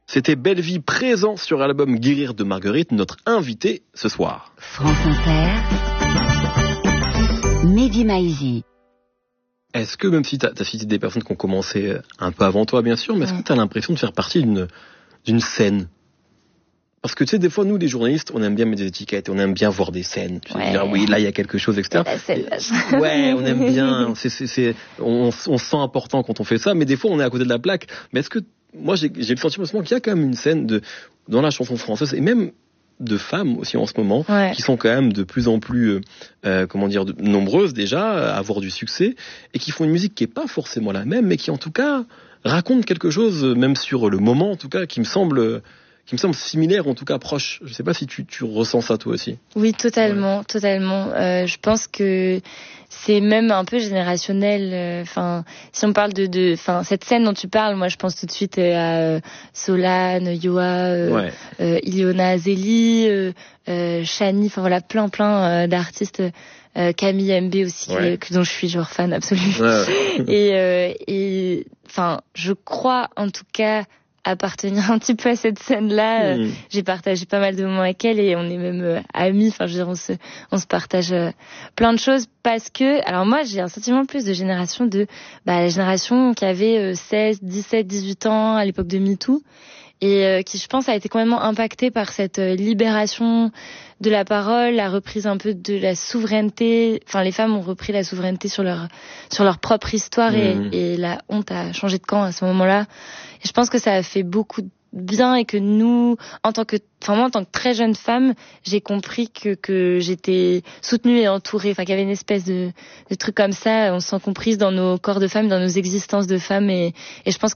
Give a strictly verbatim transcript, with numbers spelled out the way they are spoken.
C'était Belle Vie présent sur l'album Guérir de Marguerite, notre invité ce soir. France Inter, Mehdi Maizi. Est-ce que, même si tu as cité des personnes qui ont commencé un peu avant toi, bien sûr, mais est-ce que tu as l'impression de faire partie d'une, d'une scène ? Parce que tu sais, des fois, nous, les journalistes, on aime bien mettre des étiquettes, on aime bien voir des scènes. Tu ouais. sais, dire, oui, là, il y a quelque chose, et cetera. Et, ouais, on aime bien. C'est, c'est, c'est, on, on se sent important quand on fait ça, mais des fois, on est à côté de la plaque. Mais est-ce que, moi, j'ai, j'ai le sentiment qu'il y a quand même une scène de, dans la chanson française, et même de femmes aussi en ce moment, ouais. qui sont quand même de plus en plus, euh, comment dire, de, nombreuses déjà, à avoir du succès, et qui font une musique qui est pas forcément la même, mais qui en tout cas raconte quelque chose, même sur le moment en tout cas, qui me semble, qui me semble similaire, en tout cas proche. Je sais pas si tu, tu ressens ça toi aussi. Oui, totalement, ouais. totalement. Euh, je pense que c'est même un peu générationnel. Enfin, euh, si on parle de, de, enfin, cette scène dont tu parles, moi, je pense tout de suite à euh, Solane, Yoa, euh, ouais. euh, Iliona Azeli, euh, euh, Shani. Enfin voilà, plein, plein euh, d'artistes. Euh, Camille M B aussi, ouais. que, que dont je suis genre fan absolu. Ouais. et, euh, et, enfin, je crois en tout cas appartenir un petit peu à cette scène-là. Mmh. Euh, j'ai partagé pas mal de moments avec elle et on est même euh, amis. Enfin, je veux dire, on se, on se partage euh, plein de choses parce que, alors moi, j'ai un sentiment plus de génération de, bah, la génération qui avait euh, seize, dix-sept, dix-huit ans à l'époque de MeToo et euh, qui, je pense, a été complètement impactée par cette euh, libération de la parole, la reprise un peu de la souveraineté. Enfin, les femmes ont repris la souveraineté sur leur sur leur propre histoire mmh. et, et la honte a changé de camp à ce moment-là. Et je pense que ça a fait beaucoup de bien et que nous, en tant que, enfin moi, en tant que très jeune femme, j'ai compris que que j'étais soutenue et entourée. Enfin, qu'il y avait une espèce de de truc comme ça. On se sent comprise dans nos corps de femmes, dans nos existences de femmes. Et et je pense